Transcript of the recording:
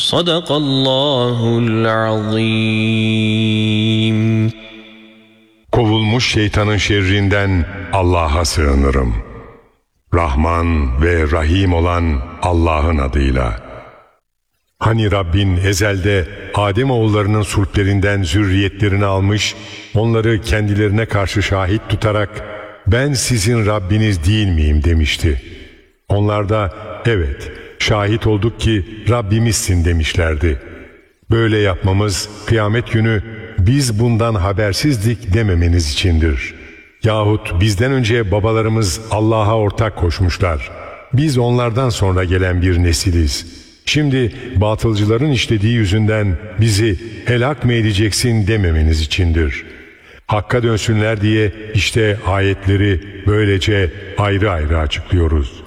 Sadakallahul azim. Kovulmuş şeytanın şerrinden Allah'a sığınırım. Rahman ve Rahim olan Allah'ın adıyla. Hani Rabbin ezelde Ademoğullarının sulplerinden zürriyetlerini almış, onları kendilerine karşı şahit tutarak ben sizin Rabbiniz değil miyim demişti. Onlar da evet şahit olduk ki Rabbimizsin demişlerdi. Böyle yapmamız kıyamet günü biz bundan habersizdik dememeniz içindir. Yahut bizden önce babalarımız Allah'a ortak koşmuşlar. Biz onlardan sonra gelen bir nesiliz. Şimdi batılcıların işlediği yüzünden bizi helak mı edeceksin dememeniz içindir. Hakka dönsünler diye işte ayetleri böylece ayrı ayrı açıklıyoruz.